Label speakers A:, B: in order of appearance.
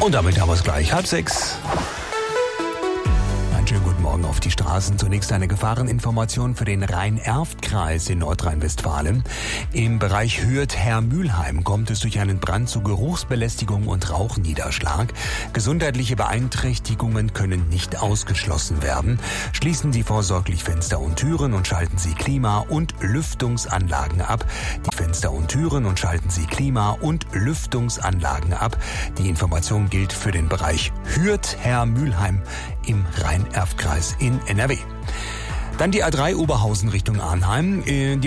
A: Und damit haben wir es gleich 5:30. Einen schönen guten Morgen auf die Straßen. Zunächst eine Gefahreninformation für den Rhein-Erft-Kreis in Nordrhein-Westfalen. Im Bereich Hürth-Hermülheim kommt es durch einen Brand zu Geruchsbelästigung und Rauchniederschlag. Gesundheitliche Beeinträchtigungen können nicht ausgeschlossen werden. Schließen Sie vorsorglich Fenster und Türen und schalten Sie Klima- und Lüftungsanlagen ab. Die Fenster und Türen und schalten Sie Klima- und Lüftungsanlagen ab. Die Information gilt für den Bereich Hürth-Hermülheim im Rhein-Erft-Kreis in NRW. Dann die A3 Oberhausen Richtung Arnheim. Die